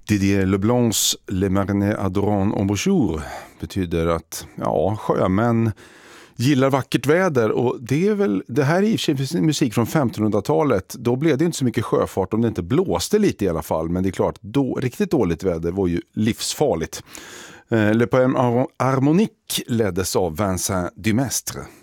Didier Leblancs Le Mariner adorant en bonjour betyder att sjömän gillar vackert väder, och det här är i och för sig musik från 1500-talet. Då blev det inte så mycket sjöfart om det inte blåste lite i alla fall, men det är klart, riktigt dåligt väder var ju livsfarligt. Le Poème Harmonique leddes av Vincent Dumestre.